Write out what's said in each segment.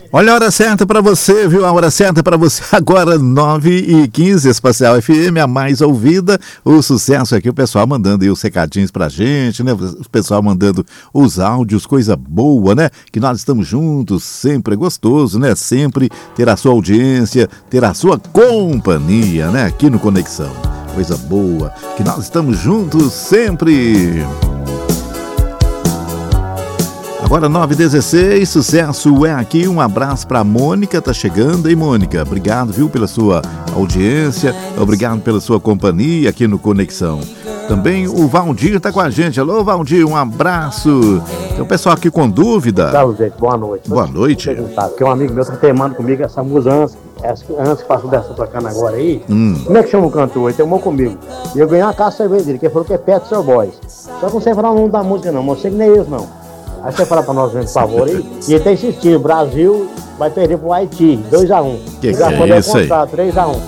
Olha a hora certa para você, viu? A hora certa para você agora, 9h15, Espacial FM, a mais ouvida. O sucesso aqui, o pessoal mandando aí os recadinhos pra gente, né? O pessoal mandando os áudios, coisa boa, né? Que nós estamos juntos, sempre é gostoso, né? Sempre ter a sua audiência, ter a sua companhia, né? Aqui no Conexão. Coisa boa, que nós estamos juntos sempre. Agora 9h16, sucesso é aqui, um abraço para Mônica, tá chegando, hein, Mônica? Obrigado, viu, pela sua audiência, obrigado pela sua companhia aqui no Conexão. Também o Valdir tá com a gente. Alô, Valdir, um abraço. Tem o pessoal aqui com dúvida. Salve, gente, boa noite. Boa noite. Porque um amigo meu tá teimando comigo essa música antes que passou dessa tocando agora aí. Como é que chama o cantor? Ele teimou comigo. E eu ganhei uma caixa de cerveja dele, que ele falou que é Pet Shop Boys. Só que não sei falar o nome da música não, mas eu sei que nem é isso não. Aí você fala pra nós, por favor, aí. E ele tá insistindo, o Brasil vai perder pro Haiti, 2-1. Que é isso aí? 3-1.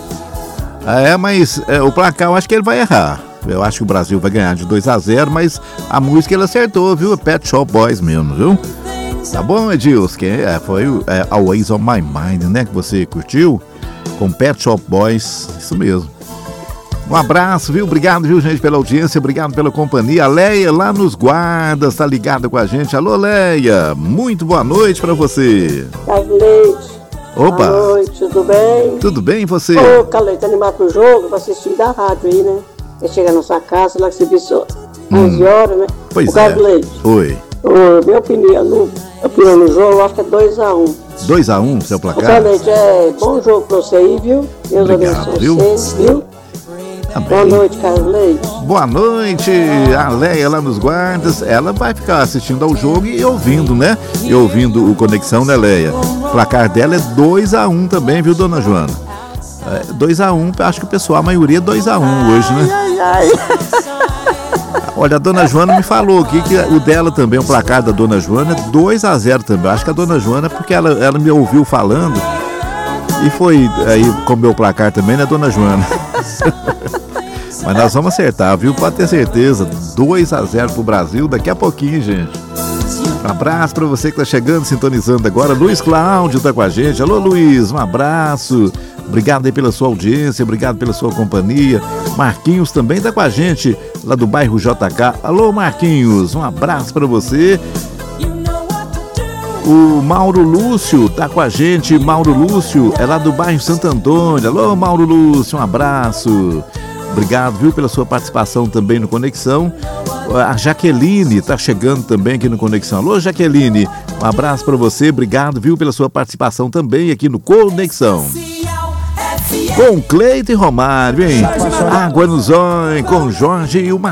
Mas o placar eu acho que ele vai errar. Eu acho que o Brasil vai ganhar de 2-0, mas a música ele acertou, viu? Pet Shop Boys mesmo, viu? Tá bom, Edilson? Foi Always on My Mind, né? Que você curtiu? Com Pet Shop Boys, isso mesmo. Um abraço, viu? Obrigado, viu, gente, pela audiência, obrigado pela companhia. A Leia lá nos guardas, tá ligada com a gente. Alô, Leia, muito boa noite pra você. Carleite. Opa. Boa noite, tudo bem? Tudo bem, e você? Ô, Carleite, animado pro jogo, pra assistir da rádio aí, né? Você chega na sua casa, lá que você viu 11 horas, né? Pois Carleite. Oi. Minha opinião no jogo, eu acho que é 2-1. 2-1, seu placar? Carleite, bom jogo pra você aí, viu? Deus abençoe vocês, viu? Boa noite, Carleite. Boa noite, a Leia lá nos guardas. Ela vai ficar assistindo ao jogo e ouvindo, né? E ouvindo o Conexão, né, Leia? O placar dela é 2-1 também, viu, dona Joana? 2-1, acho que o pessoal, a maioria é 2-1 hoje, né? Olha, a dona Joana me falou aqui que o dela também, o placar da dona Joana é 2-0 também. Acho que a dona Joana, porque ela me ouviu falando e foi aí com o meu placar também, né, dona Joana? Mas nós vamos acertar, viu? Pode ter certeza. 2-0 pro Brasil daqui a pouquinho, gente. Um abraço pra você que tá chegando, sintonizando agora. Luiz Cláudio tá com a gente. Alô, Luiz, um abraço. Obrigado aí pela sua audiência, obrigado pela sua companhia. Marquinhos também tá com a gente, lá do bairro JK. Alô, Marquinhos, um abraço pra você. O Mauro Lúcio tá com a gente. Mauro Lúcio é lá do bairro Santo Antônio. Alô, Mauro Lúcio, um abraço. Obrigado, viu, pela sua participação também no Conexão. A Jaqueline tá chegando também aqui no Conexão. Alô, Jaqueline, um abraço para você. Obrigado, viu, pela sua participação também aqui no Conexão. Com Cleiton e Romário, hein? Água no Zóio, com Jorge e o